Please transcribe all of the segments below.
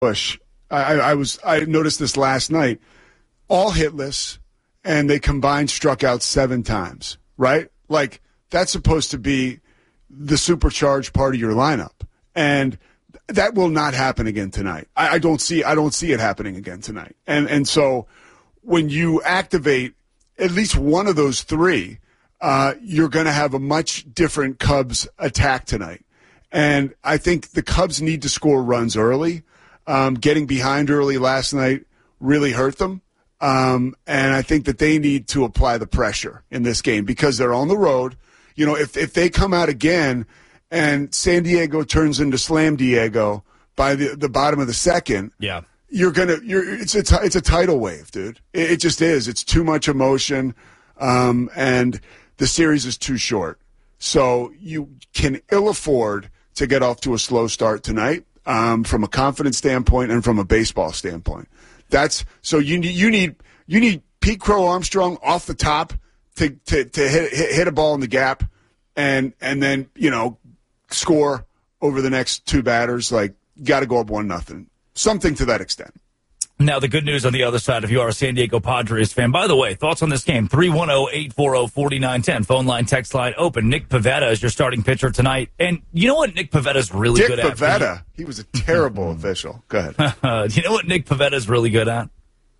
Bush. I noticed this last night. All hitless, and they combined struck out 7 times, right? Like, that's supposed to be the supercharged part of your lineup. And that will not happen again tonight. I don't see it happening again tonight. And so when you activate at least one of those 3, you're going to have a much different Cubs attack tonight. And I think the Cubs need to score runs early. Getting behind early last night really hurt them. And I think that they need to apply the pressure in this game because they're on the road. You know, if they come out again and San Diego turns into Slam Diego by the bottom of the second, yeah, it's a tidal wave, dude. It just is. It's too much emotion, and the series is too short. So you can ill afford to get off to a slow start tonight, from a confidence standpoint and from a baseball standpoint. So you need Pete Crow Armstrong off the top to hit a ball in the gap, and then score over the next 2 batters. Like, got to go up 1-0, something to that extent. Now, the good news on the other side, if you are a San Diego Padres fan, by the way, thoughts on this game, 310-840-4910, phone line, text line open. Nick Pivetta is your starting pitcher tonight. And you know what Nick Pavetta's really good at? Dick Pivetta. He was a terrible official. Go ahead. You know what Nick Pavetta's really good at?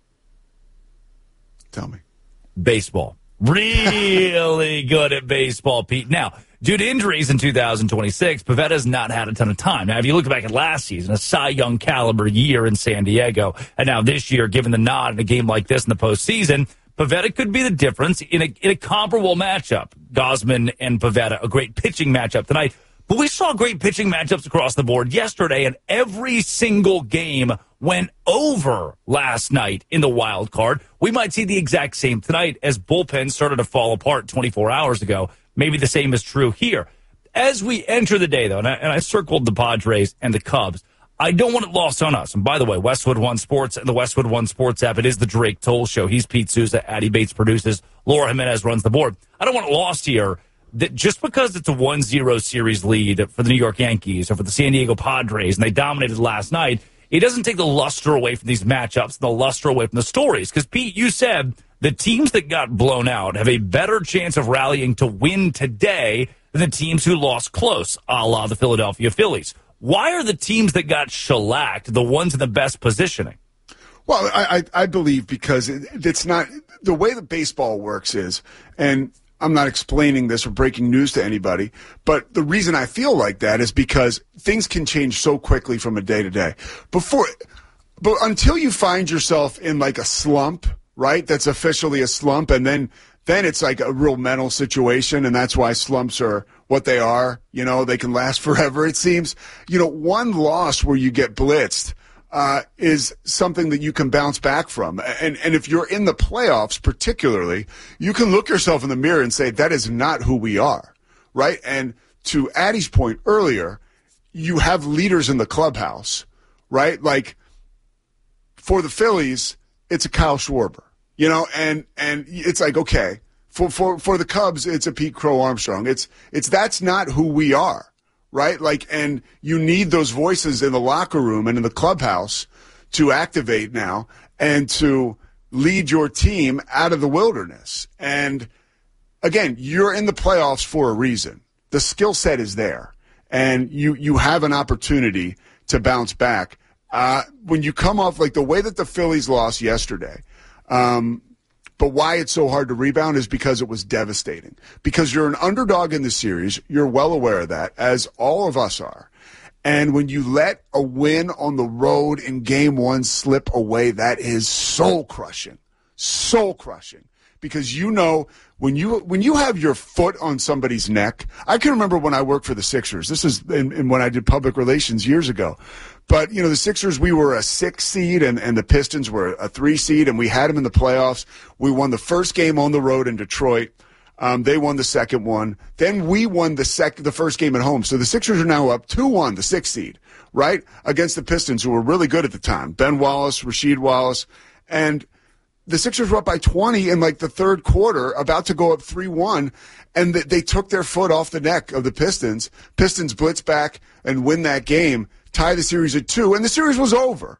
Tell me. Baseball. Really good at baseball, Pete. Now, due to injuries in 2026, Pavetta's not had a ton of time. Now, if you look back at last season, a Cy Young caliber year in San Diego, and now this year, given the nod in a game like this in the postseason, Pivetta could be the difference in a comparable matchup. Gausman and Pivetta, a great pitching matchup tonight. But we saw great pitching matchups across the board yesterday, and every single game went over last night in the wild card. We might see the exact same tonight as bullpens started to fall apart 24 hours ago. Maybe the same is true here. As we enter the day, though, and I circled the Padres and the Cubs, I don't want it lost on us. And by the way, Westwood One Sports and the Westwood One Sports app, it is the Drake Toll Show. He's Pete Souza, Addie Bates produces, Laura Jimenez runs the board. I don't want it lost here that just because it's a 1-0 series lead for the New York Yankees or for the San Diego Padres, and they dominated last night, it doesn't take the luster away from these matchups, the luster away from the stories. Because, Pete, you said the teams that got blown out have a better chance of rallying to win today than the teams who lost close, a la the Philadelphia Phillies. Why are the teams that got shellacked the ones in the best positioning? Well, I believe because it's not – the way that baseball works is – and I'm not explaining this or breaking news to anybody, but the reason I feel like that is because things can change so quickly from a day to day. But until you find yourself in like a slump, right? That's officially a slump, and then it's like a real mental situation, and that's why slumps are what they are. You know, they can last forever, it seems. You know, one loss where you get blitzed is something that you can bounce back from. And if you're in the playoffs particularly, you can look yourself in the mirror and say, that is not who we are, right? And to Addie's point earlier, you have leaders in the clubhouse, right? Like, for the Phillies, it's a Kyle Schwarber, you know, and it's like, okay, for the Cubs, it's a Pete Crow Armstrong. That's not who we are. Right? Like, and you need those voices in the locker room and in the clubhouse to activate now and to lead your team out of the wilderness. And again, you're in the playoffs for a reason. The skill set is there, and you have an opportunity to bounce back. When you come off like the way that the Phillies lost yesterday, but why it's so hard to rebound is because it was devastating. Because you're an underdog in the series. You're well aware of that, as all of us are. And when you let a win on the road in Game 1 slip away, that is soul-crushing. Soul-crushing. Because you know, when you have your foot on somebody's neck, I can remember when I worked for the Sixers. This is when I did public relations years ago. But, you know, the Sixers, we were a 6 seed, and the Pistons were a 3 seed, and we had them in the playoffs. We won the first game on the road in Detroit. They won the second one. Then we won the first game at home. So the Sixers are now up 2-1, the 6th seed, right, against the Pistons, who were really good at the time. Ben Wallace, Rasheed Wallace. And the Sixers were up by 20 in, like, the third quarter, about to go up 3-1, and they took their foot off the neck of the Pistons. Pistons blitz back and win that game, tie the series at 2, and the series was over.